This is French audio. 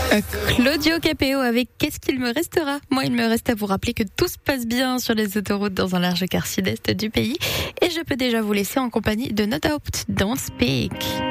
Claudio Capéo avec Qu'est-ce qu'il me restera? Moi, il me reste à vous rappeler que tout se passe bien sur les autoroutes dans un large quart sud-est du pays. Et je peux déjà vous laisser en compagnie de No Doubt, Don't Speak.